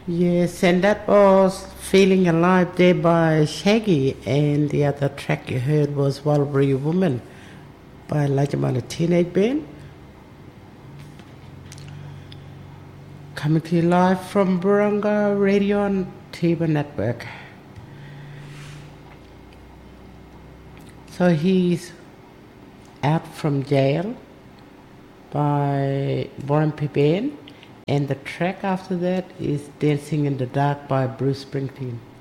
Yes, and that was Feeling Alive there by Shaggy, and the other track you heard was Walbury Woman by Lajamana Teenage Band. Coming to you live from Burunga Radio and TV Network. So he's out from jail by Warren Band, and the track after that is Dancing in the Dark by Bruce Springsteen.